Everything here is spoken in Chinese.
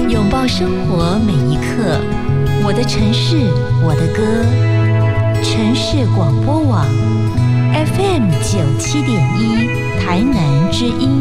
拥抱生活每一刻，我的城市，我的歌。城市广播网 FM 97.1，台南之音。